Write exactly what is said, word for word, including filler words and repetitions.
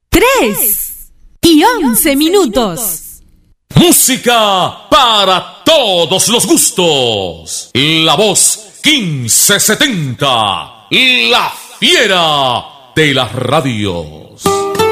tres y once minutos. Música para todos los gustos. La voz quince setenta. La fiera de las radios.